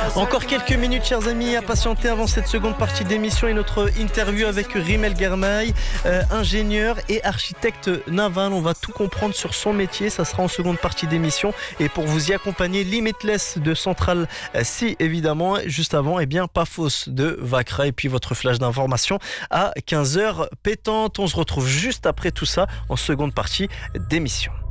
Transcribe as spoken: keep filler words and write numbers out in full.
Encore quelques minutes, chers amis, à patienter avant cette seconde partie d'émission et notre interview avec Rimel Germaï, euh, ingénieur et architecte naval. On va tout comprendre sur son métier. Ça sera en seconde partie d'émission. Et pour vous y accompagner, Limitless de Centrale, euh, si évidemment, juste avant, eh bien, pas fausse de Vacra. Et puis votre flash d'information à quinze heures pétante. On se retrouve juste après tout ça en seconde partie d'émission.